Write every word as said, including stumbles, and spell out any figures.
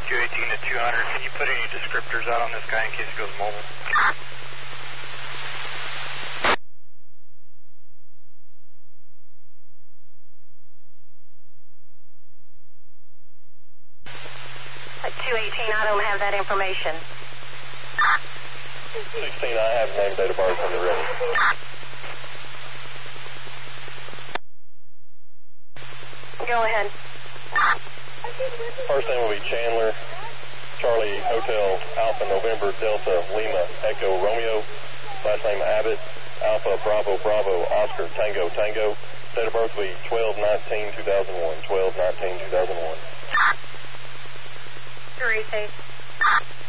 two eighteen to two hundred. Can you put any descriptors out on this guy in case he goes mobile? At two eighteen, I don't have that information. sixteen, I have name, date of birth when you're ready. Go ahead. First name will be Chandler, Charlie Hotel, Alpha November Delta Lima Echo Romeo. Last name Abbott, Alpha Bravo Bravo Oscar Tango Tango. Date of birth will be twelve nineteen two thousand one. twelve nineteen two thousand one. Three,